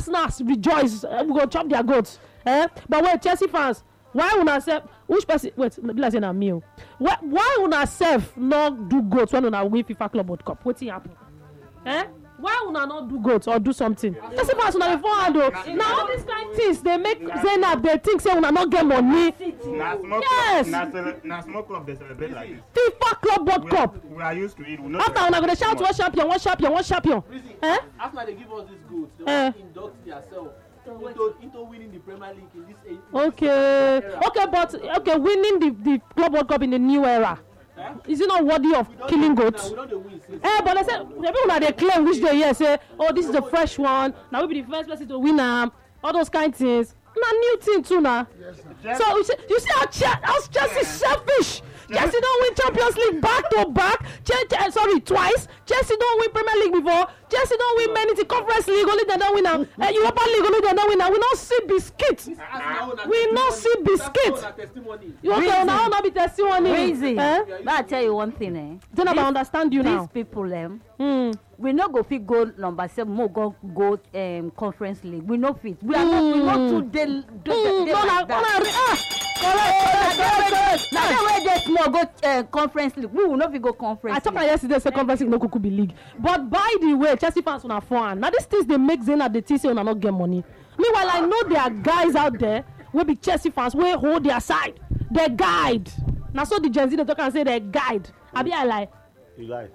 Arsenal rejoice. We go chop their goats. But wait, Chelsea fans, why una sef? Which person? Wait, be like saying na me. Why una sef not do goats when una win FIFA Club World Cup? Wetin happen? Why una not do goats or do something? Chelsea fans una dey forehand o. Na all these kind things dey make Zainab dey think say una not get money. Yes. Na small club dey celebrate like this. FIFA Club World Cup. We are used to it. After una go dey shout one champion, one champion, one champion. After they give us this goals, they want to induct themselves into winning the Premier League in this age. Okay, winning the Club World Cup in the new era. Is it not worthy of killing goats? We don't win. But I said, the people that they claim which they hear say, oh, this is a fresh one. Now we be the first person to win all those kind of things. Na new thing too now. Yes, so you see how Chelsea is selfish. Chelsea don't win Champions League back to back. Twice. Chelsea don't win Premier League before. Chelsea don't win many Conference League. Only they don't win now. Europa League only they don't win now. We don't see biscuits. We don't see biscuits. You want to not be testimony? Crazy. But I tell you one thing. Then I understand you now. These people we no go fit go number 7. More go Conference League. We no fit. We are not too like that. Correct. Now the way they small go Conference League. We will not fit go Conference. I talked yesterday say Conference League no could be league. But by the way, Chelsea fans on a phone. Now these things they make Zainab the TC on not get money. Meanwhile, I know there are guys out there will be Chelsea fans will hold their side. They guide. Now so the Gen Z they talk and say they guide. Abi I lie. You lie.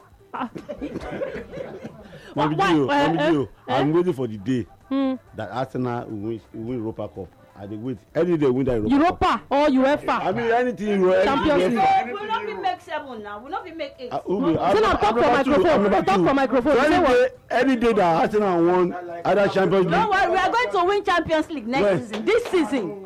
I'm waiting for the day that Arsenal will win Europa Cup. I dey wait. Any day win that Europa Cup. Or UEFA. I mean anything. Champions League. We not be make 7 now. We not be make 8. Talk for microphone. Any day that Arsenal won either Champions League. Don't worry, we are going to win Champions League next season. This season.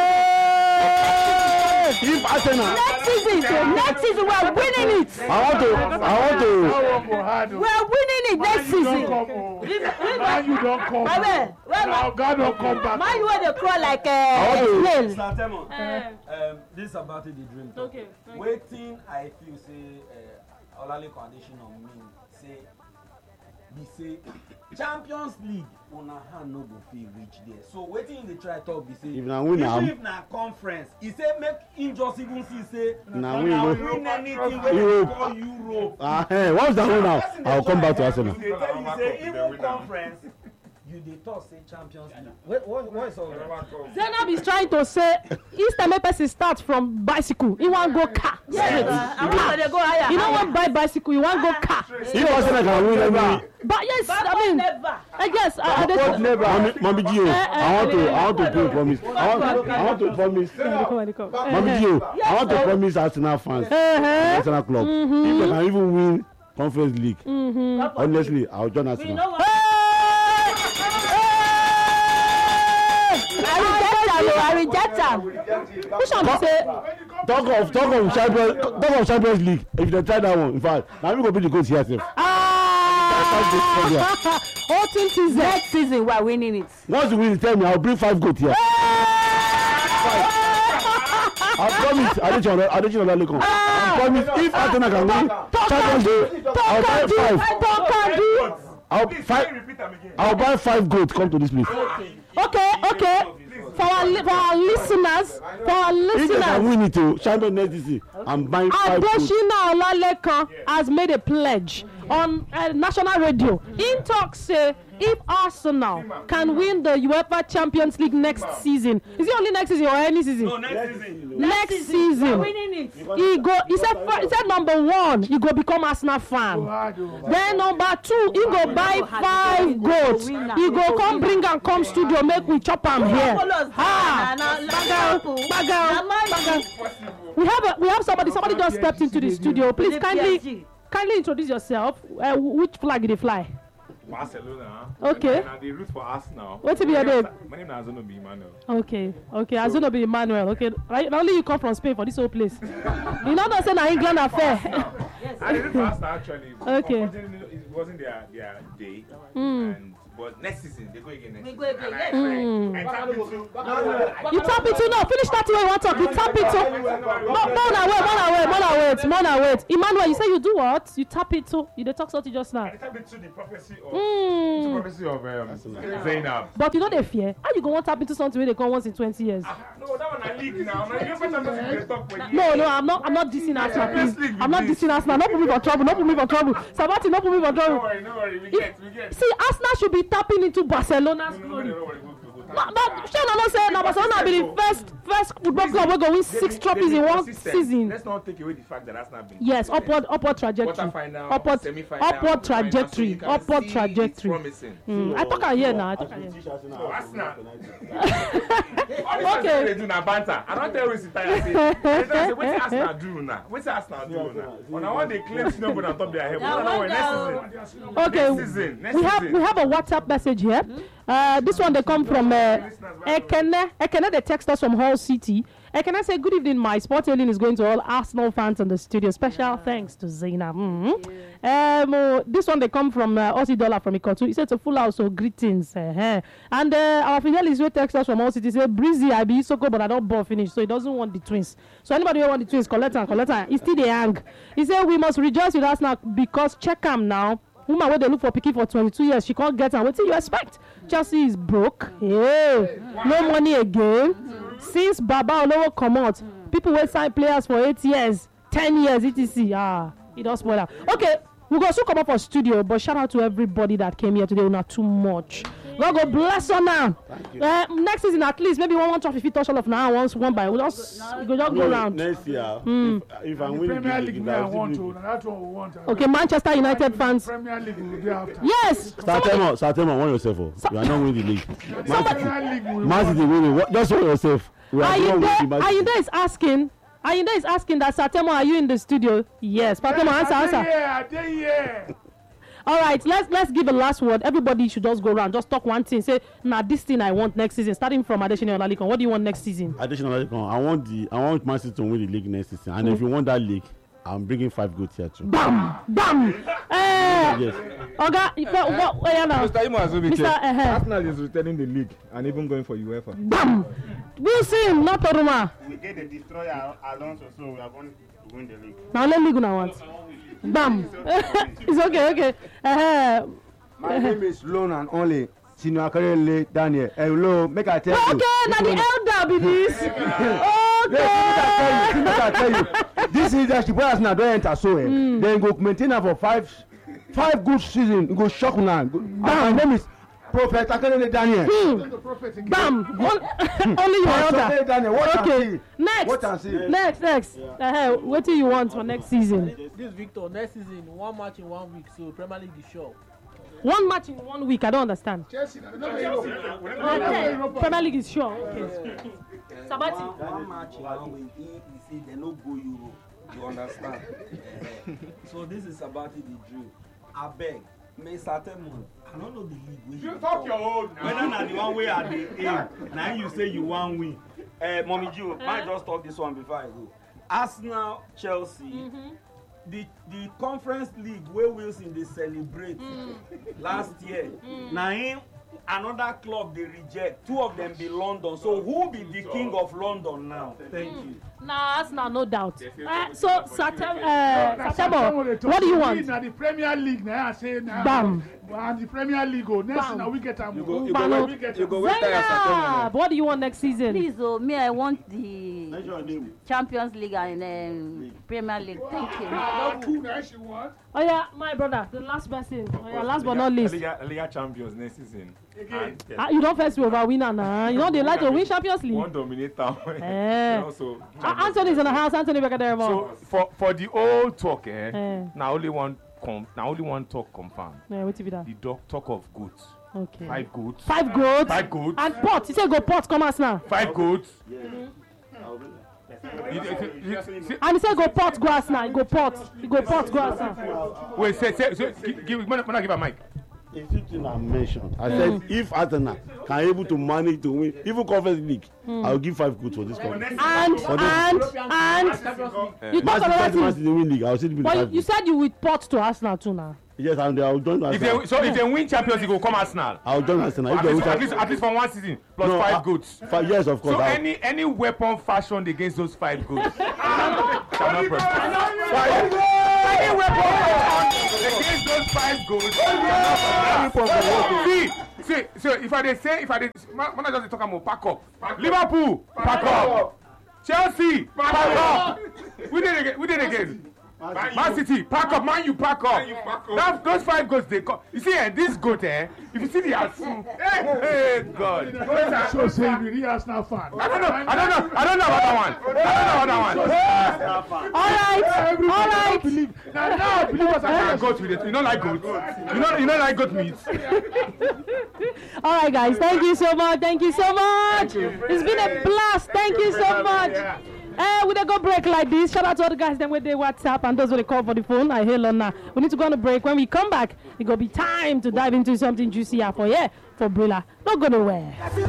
If Arsenal. Next season we are winning it. I want to. We are winning it next season. Man, you don't come back. God don't come back. Man, you want to crawl like a snail. This is about the dream talk. Okay. Waiting, I feel say Olale condition on me say Champions League on a hand no go fit reach there. So waiting they try talk be say if na conference, he say make him just even see say na win anything wey they call Europe. What's that one now? I'll come back to Arsenal. They tell you say even conference. You dey talk say Champions League. What is all that? Zainab is trying to say each time a person starts from bicycle, he want go car. Yes. They go higher. You don't want buy bicycle, you want go car. If Arsenal can win every. But yes, I guess Mommy Gio, I want to promise. I want to promise. Mommy Gio, I want to promise Arsenal fans, Arsenal club. If they can even win Conference League, honestly, I'll join Arsenal. I reject them. Which one say? Talk of Champions League. If they try that one, in fact, now we go be the goals here. Whole team is next season we are winning it. Once you win, tell me I'll bring 5 goals here. I promise. I don't know that. I promise. If Arsenal can win Champions League, I'll buy 5 goals. Come to this place. Okay. For our listeners, if they can win it to Champions next season, I'm buying 5 goals. Adesina Olalekan has made a pledge on national radio. In talks say if Arsenal can win the UEFA Champions League next season, is it only next season or any season? No, next season. Next season. Winning it. He said number 1, he go become Arsenal fan. Then number 2, he go buy 5 goats. He go come bring and come studio make we chop am here. We have somebody just stepped into the studio. Please kindly introduce yourself. Which flag did they fly? Barcelona. Okay. And they root for Arsenal. What's your name? My name is Azunobi Emmanuel. Okay. Azunobi Emmanuel. Okay. Right. Only you come from Spain for this whole place. You know not saying England affair. I did it for Arsenal actually. Okay. It wasn't their day, and But next season they go again next season. We go again. And I tap into. You tap into no. Finish that way you want to talk. You tap into. More na wait. Emmanuel, you say you do what? You tap into. You dey talk something just now. I tap into the prophecy of Zainab. But you know they fear. How you go want tap into something when they come once in 20 years? No, that one I league now. You first time they talk for you. No, I'm not dissing Arsenal, please. I'm not dissing Arsenal. Not put me for trouble. Sabati, not put me for trouble. No worry. We get. See, Arsenal should be tapping into Barcelona's glory. No worry. But Shana say now Barcelona be the first football club wey go win 6 trophies in one season. Let's not take away the fact that Arsenal been. Yes, upward trajectory. Quarterfinal, semi-final, upward trajectory. So Upward trajectory. Promising. I talk here now. Arsenal. Okay. They do na banter. I don't tell you sit tired say. Wetin Arsenal do now? When I want the claims nobody on top their head. Next season. Okay. Next We season. have a WhatsApp message here. This one they come from Ekene. Ekene, they text us from Hull City. Ekene say, good evening, my sport alien is going to all Arsenal fans in the studio. Special thanks to Zainab. This one they come from Aussie Dollar from Ikotu. He said it's a full house, so greetings. And our fidelist will text us from Hull City. Say, breezy, I be so good, but I don't ball finish, so he doesn't want the twins. So anybody who want the twins, collect her. He still the hang. He said, we must rejoice with Arsenal because check him now. Woman where they look for picky for 22 years, she can't get her. What do you expect? Chelsea is broke. Yeah. No money again. Since Baba Olowo come out, people will sign players for 8 years, 10 years, etc. It does spoil out. Okay, we go soon come up for studio, but shout out to everybody that came here today. Not too much. God bless her now. Next season, at least, maybe one trophy if you touch all of now once one by. We just go around. Next year, if I'm winning Premier the League, league, I I'll want still to. That's what we want. Okay, Manchester United fans. Premier League will be after. Yes. Satema, want yourself. You are not winning the league. Premier League will Man City winning. Just want yourself. Ayinde is asking that Satemo, are you in the studio? Yes. Satemo, answer. Yeah. All right, let's give a last word. Everybody should just go around, just talk one thing. Say, this thing I want next season. Starting from Adesina Olalikon, what do you want next season? Adesina Olalikon, I want Man City to win the league next season. And if you want that league, I'm bringing 5 goats here too. Bam! Yes. Oga, what now? Mr. Imo Azubike, Mr. Arsenal is returning the league and even going for UEFA. Bam! We'll see him, not Toruma. We get the destroyer Alonso, so we are going to win the league. Now let league now want. Bam! It's okay. My name is Lone and Only Sinuakarele Daniel. Hello, make I tell you. Okay, now the elder be this. Okay. Make I tell you. This leadership where Arsenal don't enter so then go maintain her for five good seasons. Go shock now. My name is Prophet Akelele Daniel. Bam! Only your elder. Daniel. Okay. Next. What do you want for next season? This Victor, next season, 1 match in 1 week, so Premier League is sure. 1 match in 1 week, I don't understand. Chelsea. Premier League is sure. Okay. Sabati. 1 match in 1 week, you see, they no go Euro. You understand? So this is Sabati the drill. I beg, may Satemo. I don't know the league. You talk your own. Whether na the one way at the aim, now you say you want win. Mommy Joe, might just talk this one before I go. Arsenal, Chelsea, the Conference League where Wilson they celebrate last year. Now him, another club they reject. 2 of them be London. So who be the king of London now? Thank you. Nah, Arsenal, no doubt. So Satemo, what do you want? Now the Premier League now I say now. Bam. And the Premier League go next now we get them. You go wait till Zainab, what do you want next season? Please, me, I want the Champions League and Premier League. Thank you. 2 now she want. Oh yeah, my brother, the last person. Oh yeah, last but not least. Liga champions next season. You don't first be over winner now. You know they like to win Champions League. One dominator. Also, Anthony's in the house. Anthony Becadero. So for the old talk, now only one talk confirmed. What be that? The talk of goods. Okay. 5 goods. 5 goods. 5 goods. And pot. You say go pot. Come us now. 5 goods. And he said go pot grass now. Go pot. Go pot grass now. Wait, say give a mic. A few things I mentioned. I said if Arsenal can able to manage to win even Conference League, I'll give 5 goods for this company. And you talk about Man City win league. I'll still be the 5 you said you would pot to Arsenal too now. Yes, and I'll join Arsenal. If they win Champions League, will come Arsenal. I'll join Arsenal. At least for 1 season, plus 5 goals. Yes, of course. So any weapon fashioned against those 5 goals shall not prosper. Any weapon fashioned against those 5 goals shall not prosper. See, if I just talk about pack up. Liverpool, pack up. Chelsea, pack up. We did again. Man City, pack up. Man, you pack up. Those 5 goals they come. You see, this goat, if you see the hey, God. So say you be Arsenal fan. I don't know about that one. All right. Now I believe us. I goat with it. You don't like goat. You don't like goat meat. All right, guys. Thank you so much. It's been a blast. Thank you so much. With a go break like this, shout out to all the guys then with the WhatsApp and those with the call for the phone. I hear on now. We need to go on a break. When we come back, it's gonna be time to dive into something juicy for Brilla. Not go nowhere. Good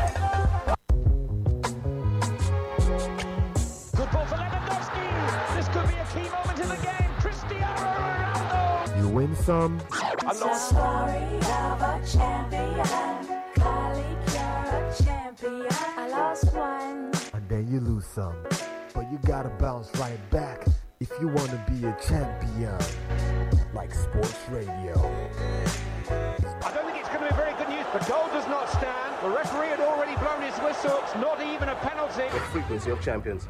ball for Lewandowski. This could be a key moment in the game. Cristiano Ronaldo. You win some. It's a story of a champion. Colleague, you're a champion. I lost one. And then you lose some. But you gotta bounce right back if you wanna be a champion. Like Sports Radio. I don't think it's going to be very good news. The goal does not stand. The referee had already blown his whistle. It's not even a penalty. The frequency of champions.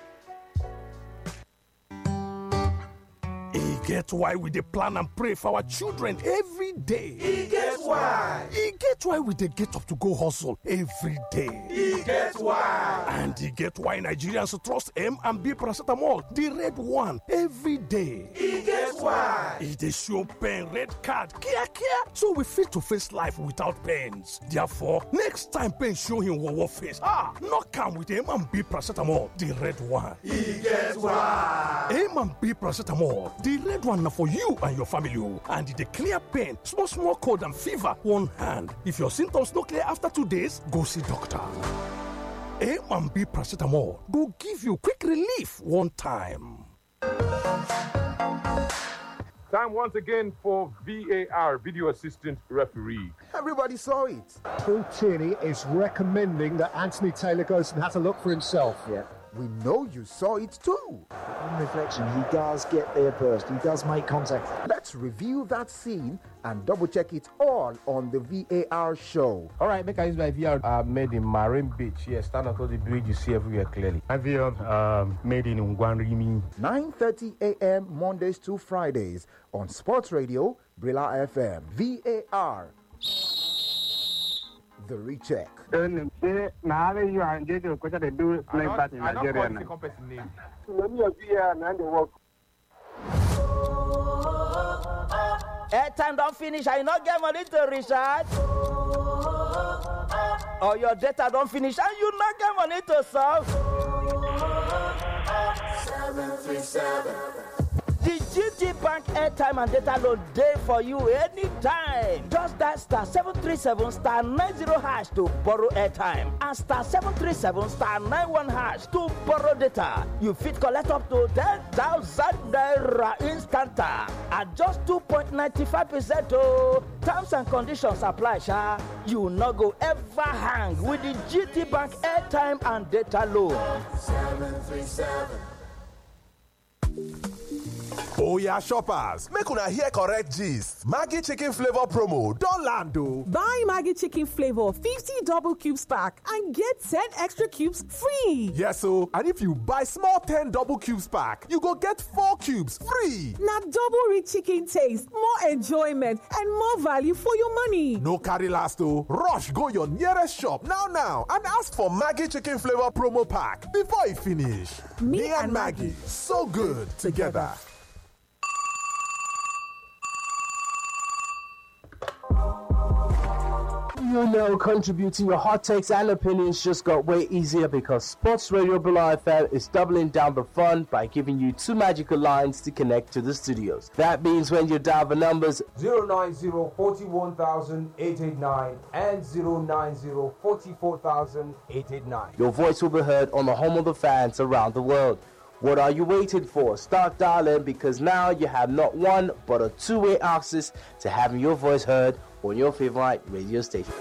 E get why we dey plan and pray for our children every day. E get why. E get why we dey get up to go hustle every day. E get why. And e get why Nigerians trust M&B paracetamol, the red one, every day. E get why. E dey show pain red card kia, so we fit to face life without pains. Therefore, next time pain show him wawa face, knock am with M&B paracetamol, the red one. E get why. M&B paracetamol, the red one na for you and your family, and the clear pain, small cold and fever, one hand. If your symptoms no clear after 2 days, go see doctor. M&B paracetamol go give you quick relief one time. Time once again for VAR, Video Assistant Referee. Everybody saw it. Paul Tierney is recommending that Anthony Taylor goes and has a look for himself. Yeah. We know you saw it too. On reflection, he does get there first. He does make contact. Let's review that scene and double check it all on the VAR show. All right, make I use my VR made in Marine Beach. Yes, stand across the bridge, you see everywhere clearly. My VR made in Ngwanrimi. 9:30 a.m. Mondays to Fridays on Sports Radio, Brilla FM. VAR. The recheck. Airtime don't finish, I not get money to recharge. Or your data don't finish and you not get money to solve. 737. The GT Bank airtime and data load day for you anytime. Just that star 737 star 90 hash to borrow airtime and star 737 star 91 hash to borrow data. You fit collect up to 10,000 naira instant at just 2.95%. Oh, terms and conditions apply, sha. You no go ever hang with the GT Bank airtime and data load. 737. Oh yeah, shoppers, make una hear correct gist. Maggi chicken flavor promo don land o. Buy Maggi chicken flavor 50 double cubes pack and get 10 extra cubes free. Yes o, and if you buy small 10 double cubes pack, you go get 4 cubes free. Na double rich chicken taste, more enjoyment and more value for your money. No carry last o. Rush go your nearest shop now and ask for Maggi chicken flavor promo pack before e finish. Me and Maggi, so good together. You know, contributing your hot takes and opinions just got way easier because Sports Radio Brilla FM is doubling down the fun by giving you 2 magical lines to connect to the studios. That means when you dial the numbers 090-41,889 and 090-44,889, your voice will be heard on the home of the fans around the world. What are you waiting for? Start dialing, because now you have not one but a two-way access to having your voice heard on your favorite radio station.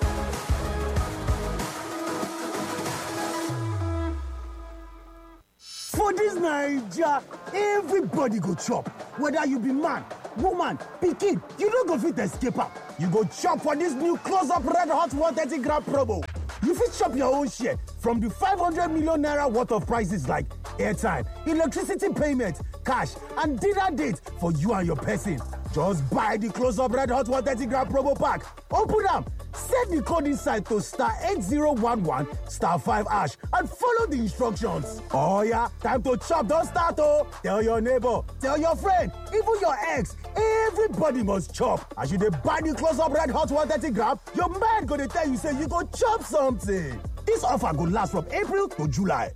For this Naija, everybody go chop. Whether you be man, woman, pikin, you no go fit escape am. You go chop for this new close-up red hot 130-gram promo. You fit chop your own share from the 500 million naira worth of prices like airtime, electricity payment, cash, and dinner date for you and your person. Just buy the close-up red hot 130-gram promo pack. Open am, set the code inside to star 8011 star 5 hash and follow the instructions. Oh yeah, time to chop, don't start oh. Tell your neighbor, tell your friend, even your ex, everybody must chop. As you dey buy the close-up red hot 130-gram, your mind gonna tell you say you go chop something. This offer go last from April to July.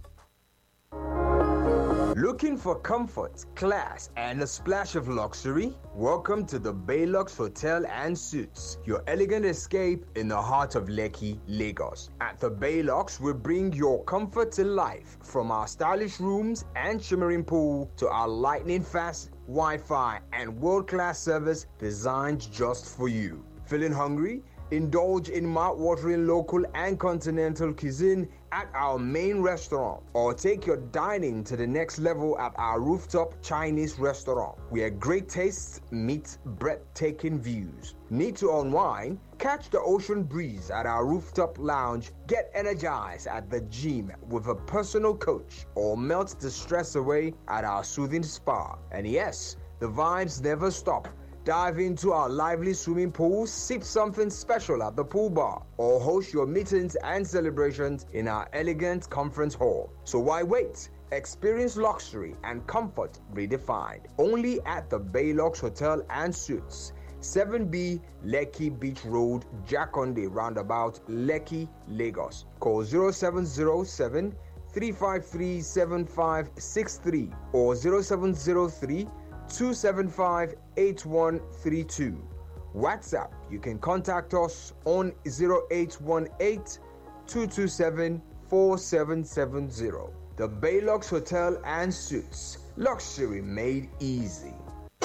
Looking for comfort, class, and a splash of luxury? Welcome to the Baylux Hotel and Suites, your elegant escape in the heart of Lekki, Lagos. At the Baylux, we bring your comfort to life, from our stylish rooms and shimmering pool to our lightning-fast Wi-Fi and world-class service designed just for you. Feeling hungry? Indulge in mouth-watering local and continental cuisine at our main restaurant, or take your dining to the next level at our rooftop Chinese restaurant, where great tastes meet breathtaking views. Need to unwind? Catch the ocean breeze at our rooftop lounge, get energized at the gym with a personal coach, or melt the stress away at our soothing spa. And yes, the vibes never stop. Dive into our lively swimming pool, sip something special at the pool bar, or host your meetings and celebrations in our elegant conference hall. So why wait? Experience luxury and comfort redefined. Only at the Baylux Hotel and Suites, 7B Lekki Beach Road, Jakonde Roundabout, Lekki, Lagos. Call 0707 353 7563 or 0703 275-8132. WhatsApp, you can contact us on 0818-227-4770. The Baylux Hotel and Suites. Luxury made easy.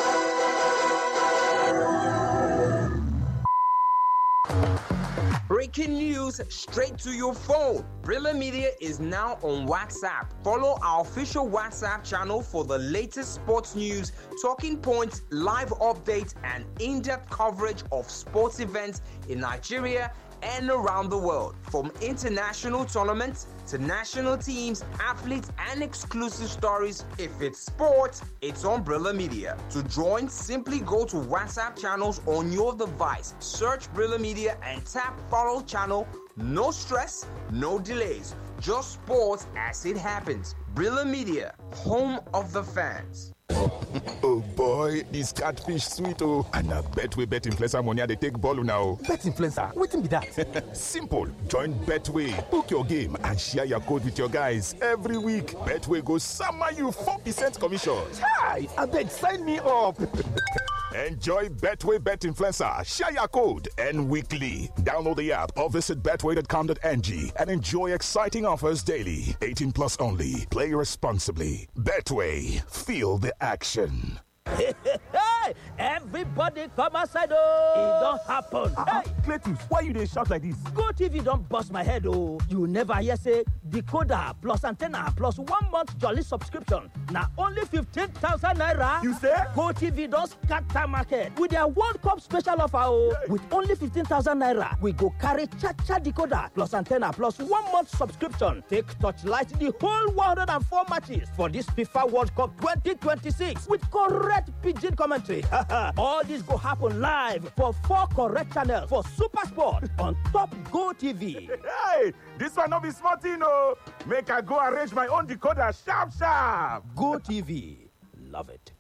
Breaking news straight to your phone. Brilla Media is now on WhatsApp. Follow our official WhatsApp channel for the latest sports news, talking points, live updates, and in-depth coverage of sports events in Nigeria and around the world. From international tournaments to national teams, athletes, and exclusive stories. If it's sports, it's on Brilla Media. To join, simply go to WhatsApp channels on your device. Search Brilla Media and tap follow channel. No stress, no delays. Just sports as it happens. Brilla Media, home of the fans. Oh boy, this catfish sweet oh. And I bet influencer money they take ball now. Bet influencer, wetin be that? Simple. Join Betway, book your game and share your code with your guys every week. Betway goes summer you 4% commission. Hi, abeg sign me up. Enjoy Betway Bet Influencer. Share your code and weekly. Download the app or visit betway.com.ng and enjoy exciting offers daily. 18 plus only. Play responsibly. Betway. Feel the action. Hey, everybody come outside oh! It don't happen. Hey, Cletus, why you dey shout like this? GoTV don't bust my head oh! You never hear say decoder plus antenna plus 1 month jolly subscription. Now only 15,000 naira. You say? GoTV don't scatter market with their World Cup special offer oh! Hey. With only 15,000 naira, we go carry cha-cha decoder plus antenna plus 1 month subscription. Take torchlight the whole 104 matches for this FIFA World Cup 2026 with correct pidgin commentary. All this go happen live for 4 correct channels for Super Sport on top GoTV. Hey, this one not be smart, you know. Make I go arrange my own decoder sharp. GoTV, love it.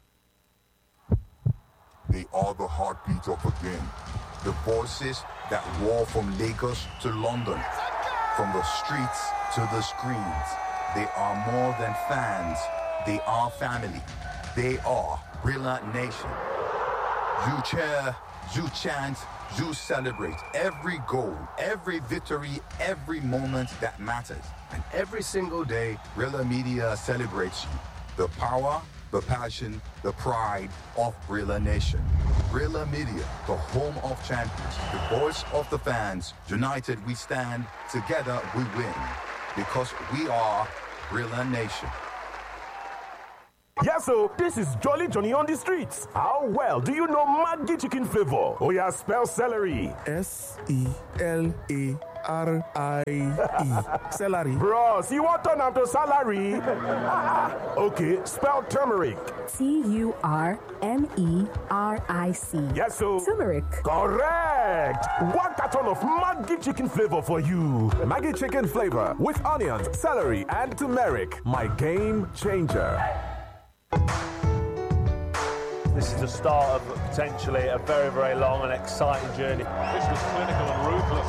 They are the heartbeat of the game. The voices that roar from Lagos to London, from the streets to the screens. They are more than fans. They are family. They are Brilla Nation. You cheer, you chant, you celebrate every goal, every victory, every moment that matters. And every single day, Brilla Media celebrates you. The power, the passion, the pride of Brilla Nation. Brilla Media, the home of champions, the voice of the fans. United we stand, together we win. Because we are Brilla Nation. Yes, so this is Jolly Johnny on the streets. How well do you know Maggi chicken flavor? Oh yeah, spell celery. S-E-L-A-R-I-E. Celery. Bros, you want turn to salary? Okay, spell turmeric. T-U-R-M-E-R-I-C. Yes, so turmeric. Correct. 1 carton of Maggi chicken flavor for you. Maggi chicken flavor with onions, celery, and turmeric. My game changer. This is the start of potentially a very, very long and exciting journey. This was clinical and ruthless.